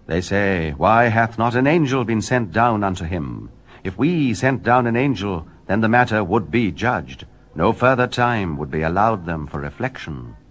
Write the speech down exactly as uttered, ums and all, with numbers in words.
They say, Why hath not an angel been sent down unto him? If we sent down an angel, then the matter would be judged. No further time would be allowed them for reflection.